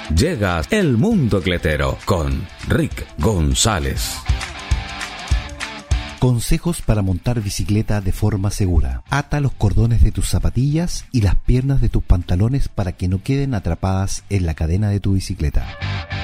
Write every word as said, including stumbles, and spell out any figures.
Llega El Mundo Cletero con Rick González. Consejos para montar bicicleta de forma segura. Ata los cordones de tus zapatillas y las piernas de tus pantalones para que no queden atrapadas en la cadena de tu bicicleta.